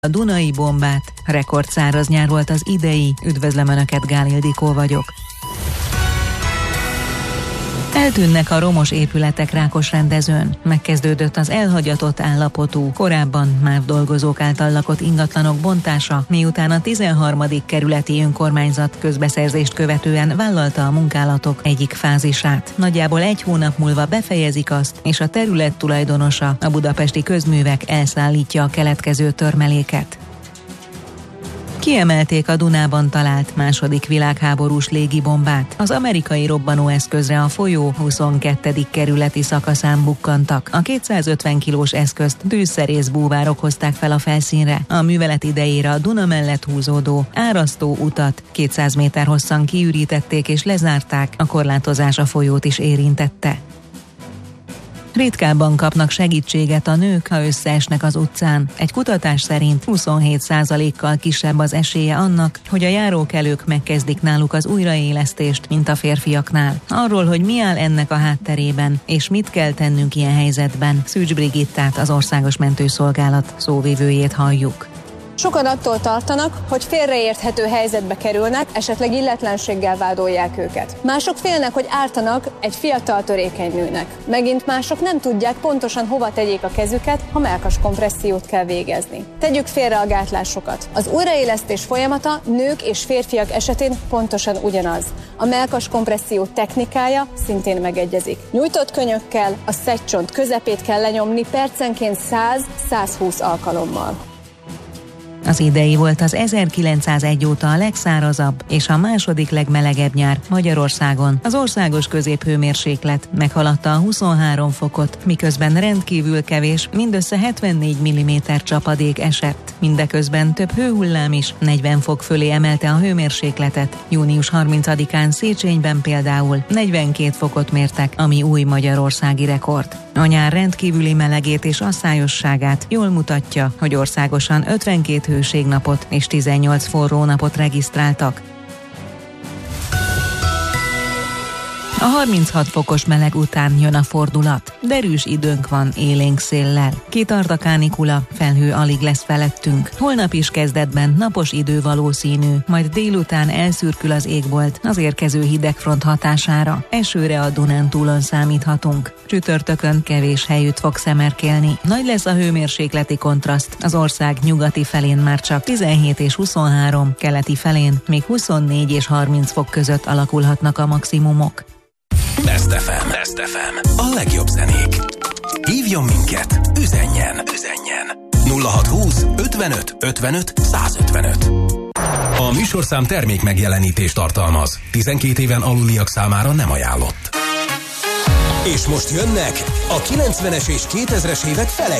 A Dunai bombát. Rekordszáraz nyár volt az idei. Üdvözlöm Önöket, Gál Ildikó vagyok. Eltűnnek a romos épületek Rákosrendezőn. Megkezdődött az elhagyatott állapotú, korábban MÁV dolgozók által lakott ingatlanok bontása, miután a 13. kerületi önkormányzat közbeszerzést követően vállalta a munkálatok egyik fázisát. Nagyjából egy hónap múlva befejezik azt, és a terület tulajdonosa, a Budapesti Közművek elszállítja a keletkező törmeléket. Kiemelték a Dunában talált második világháborús légibombát. Az amerikai robbanóeszközre a folyó 22. kerületi szakaszán bukkantak. A 250 kilós eszközt tűzszerész búvárok hozták fel a felszínre. A művelet idejére a Duna mellett húzódó árasztó utat 200 méter hosszan kiürítették és lezárták, a korlátozás a folyót is érintette. Ritkábban kapnak segítséget a nők, ha összeesnek az utcán. Egy kutatás szerint 27%-kal kisebb az esélye annak, hogy a járókelők megkezdik náluk az újraélesztést, mint a férfiaknál. Arról, hogy mi áll ennek a hátterében, és mit kell tennünk ilyen helyzetben, Szűcs Brigittát, az Országos Mentőszolgálat szóvivőjét halljuk. Sokan attól tartanak, hogy félreérthető helyzetbe kerülnek, esetleg illetlenséggel vádolják őket. Mások félnek, hogy ártanak egy fiatal törékeny nőnek. Megint mások nem tudják pontosan hova tegyék a kezüket, ha mellkaskompressziót kell végezni. Tegyük félre a gátlásokat. Az újraélesztés folyamata nők és férfiak esetén pontosan ugyanaz. A mellkaskompresszió technikája szintén megegyezik. Nyújtott könyökkel a szegycsont közepét kell lenyomni percenként 100-120 alkalommal. Az idei volt az 1901 óta a legszárazabb és a második legmelegebb nyár Magyarországon. Az országos középhőmérséklet meghaladta a 23 fokot, miközben rendkívül kevés, mindössze 74 mm csapadék esett. Mindeközben több hőhullám is 40 fok fölé emelte a hőmérsékletet. Június 30-án Széchenyben például 42 fokot mértek, ami új magyarországi rekord. A nyár rendkívüli melegét és asszályosságát jól mutatja, hogy országosan 52 hőségnapot és 18 forró napot regisztráltak. A 36 fokos meleg után jön a fordulat. Derűs időnk van élénk széllel. Kitart a kánikula, felhő alig lesz felettünk. Holnap is kezdetben napos idő valószínű, majd délután elszürkül az égbolt az érkező hidegfront hatására. Esőre a Dunántúlon számíthatunk. Csütörtökön kevés helyütt fog szemerkélni. Nagy lesz a hőmérsékleti kontraszt. Az ország nyugati felén már csak 17 és 23, keleti felén még 24 és 30 fok között alakulhatnak a maximumok. Best FM. A legjobb zenék. Hívjon minket, üzenjen. 0620 55 55 155. A műsorszám termék megjelenítést tartalmaz. 12 éven aluliak számára nem ajánlott. És most jönnek a 90-es és 2000-es évek felei.